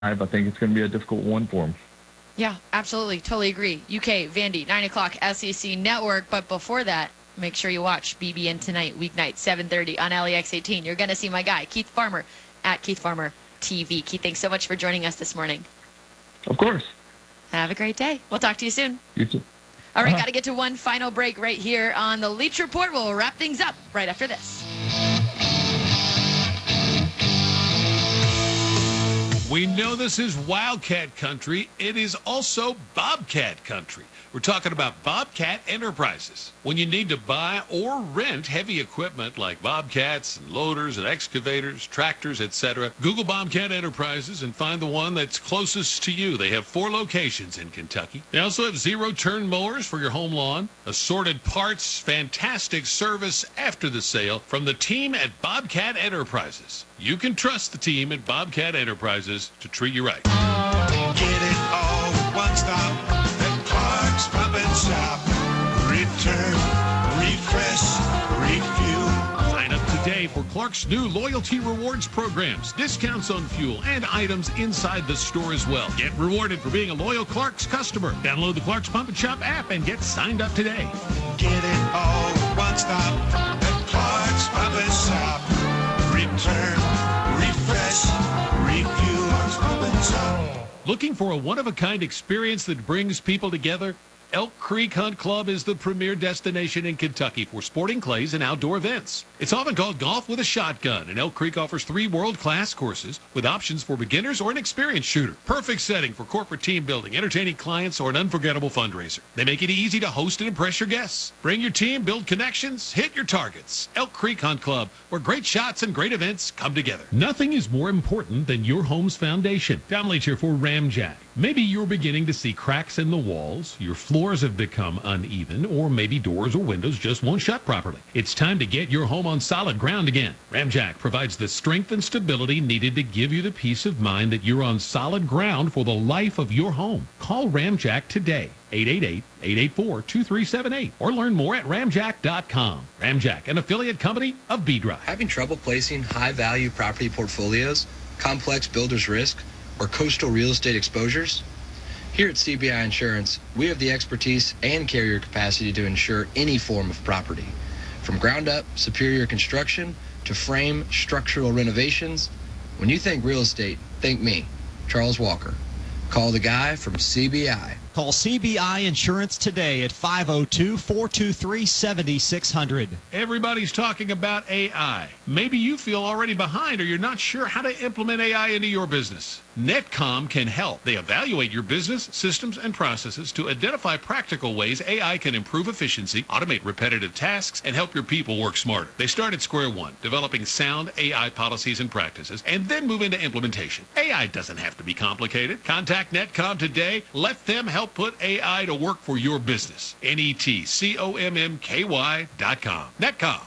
I think it's going to be a difficult one for them. Yeah, absolutely. Totally agree. UK, Vandy, 9 o'clock, SEC Network. But before that, make sure you watch BBN Tonight, weeknight, 7:30 on LEX 18. You're going to see my guy, Keith Farmer, at Keith Farmer TV. Keith, thanks so much for joining us this morning. Of course. Have a great day. We'll talk to you soon. You too. All right, got to get to one final break right here on the Leach Report. We'll wrap things up right after this. We know this is Wildcat country. It is also Bobcat country. We're talking about Bobcat Enterprises. When you need to buy or rent heavy equipment like bobcats and loaders and excavators, tractors, etc., Google Bobcat Enterprises and find the one that's closest to you. They have 4 locations in Kentucky. They also have zero-turn mowers for your home lawn, assorted parts, fantastic service after the sale from the team at Bobcat Enterprises. You can trust the team at Bobcat Enterprises to treat you right. Get it all with one stop. Clark's Pump and Shop. Return, refresh, refuel. Sign up today for Clark's new loyalty rewards programs, discounts on fuel, and items inside the store as well. Get rewarded for being a loyal Clark's customer. Download the Clark's Pump and Shop app and get signed up today. Get it all with one stop. At Clark's Pump and Shop. Return, refresh, refuel. Clark's Pump and Shop. Looking for a one-of-a-kind experience that brings people together? Elk Creek Hunt Club is the premier destination in Kentucky for sporting clays and outdoor events. It's often called golf with a shotgun, and Elk Creek offers 3 world-class courses with options for beginners or an experienced shooter. Perfect setting for corporate team building, entertaining clients, or an unforgettable fundraiser. They make it easy to host and impress your guests. Bring your team, build connections, hit your targets. Elk Creek Hunt Club, where great shots and great events come together. Nothing is more important than your home's foundation. Download here for Ramjack. Maybe you're beginning to see cracks in the walls, your floors have become uneven, or maybe doors or windows just won't shut properly. It's time to get your home on solid ground again. Ramjack provides the strength and stability needed to give you the peace of mind that you're on solid ground for the life of your home. Call Ramjack today, 888-884-2378, or learn more at ramjack.com. Ramjack, an affiliate company of B-Drive. Having trouble placing high-value property portfolios, complex builder's risk, or coastal real estate exposures? Here at CBI Insurance, we have the expertise and carrier capacity to insure any form of property. From ground-up, superior construction, to frame structural renovations, when you think real estate, think me, Charles Walker. Call the guy from CBI. Call CBI Insurance today at 502-423-7600. Everybody's talking about AI. Maybe you feel already behind or you're not sure how to implement AI into your business. Netcom can help. They evaluate your business, systems, and processes to identify practical ways AI can improve efficiency, automate repetitive tasks, and help your people work smarter. They start at square one, developing sound AI policies and practices, and then move into implementation. AI doesn't have to be complicated. Contact Netcom today. Let them help put AI to work for your business. NETCOMMKY.com. Netcom.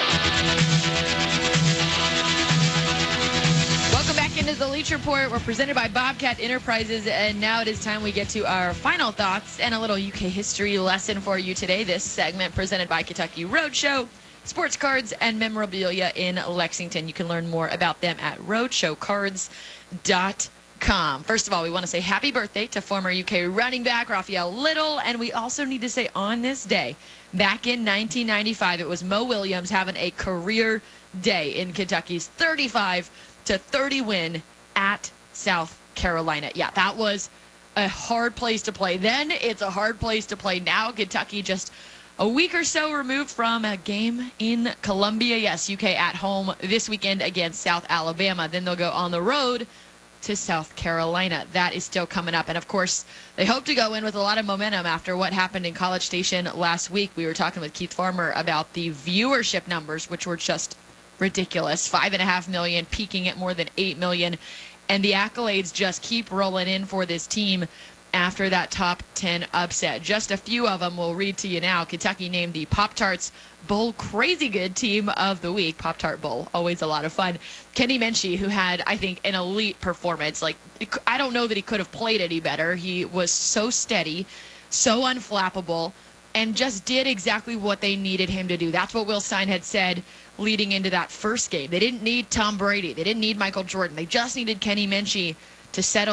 Welcome back into the Leach Report. We're presented by Bobcat Enterprises, and now it is time we get to our final thoughts and a little UK history lesson for you today. This segment presented by Kentucky Roadshow, sports cards and memorabilia in Lexington. You can learn more about them at roadshowcards.com. First of all, we want to say happy birthday to former UK running back Raphael Little, and we also need to say on this day, back in 1995, it was Mo Williams having a career day in Kentucky's 35-30 win at South Carolina. Yeah, that was a hard place to play then. It's a hard place to play now. Kentucky just a week or so removed from a game in Columbia. Yes, UK at home this weekend against South Alabama. Then they'll go on the road to South Carolina. That is still coming up. And of course, they hope to go in with a lot of momentum after what happened in College Station last week. We were talking with Keith Farmer about the viewership numbers, which were just ridiculous. 5.5 million, peaking at more than 8 million. And the accolades just keep rolling in for this team after that top 10 upset. Just a few of them we'll read to you now. Kentucky named the Pop-Tarts Bowl Crazy Good Team of the Week. Pop-Tart Bowl, always a lot of fun. Kenny Minchie, who had, I think, an elite performance. Like, I don't know that he could have played any better. He was so steady, so unflappable, and just did exactly what they needed him to do. That's what Will Stein had said leading into that first game. They didn't need Tom Brady. They didn't need Michael Jordan. They just needed Kenny Minchie to settle